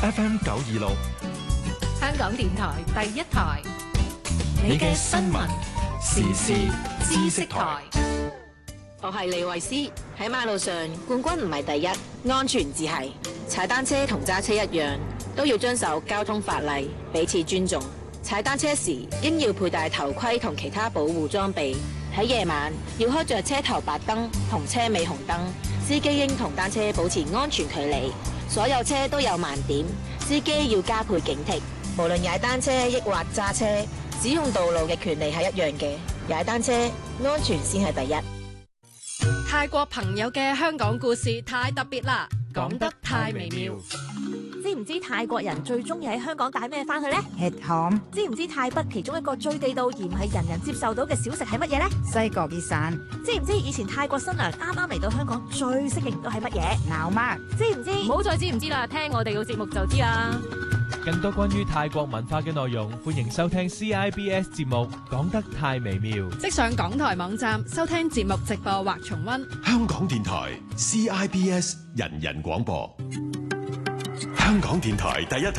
FM 926， 香港電台第一台， 你嘅新聞時事知識台。 我係李慧詩。喺馬路上，冠軍唔係第一，安全至係。踩單車同揸車一樣，都要遵守交通法例，彼此尊重。踩單車時應要佩戴頭盔同其他保護裝備。喺夜晚要開着車頭白燈同車尾紅燈。司機應同單車保持安全距離。所有車都有盲點，司機要加倍警惕。無論踩單車抑或揸車，使用道路嘅權利係一樣嘅。踩單車安全先係第一。 泰國朋友嘅香港故事太特別啦，講得太微妙。 知唔知泰國人最中意喺香港帶咩翻去呢？ 吃糖。 知唔知泰北其中一個最地道而唔係人人接受到嘅小食係乜嘢呢？ 西國熱散。 知唔知以前泰國新娘啱啱嚟到香港最適應到係乜嘢？ 鬧媽。 知唔知？ 唔好再知唔知啦，聽我哋嘅節目就知啦。 更多關於泰國文化嘅內容，歡迎收聽 CIBS 節目《講得太微妙》。 即上港台網站收聽節目直播或重溫。 香港電台 CIBS 人人廣播。香港電台第一台。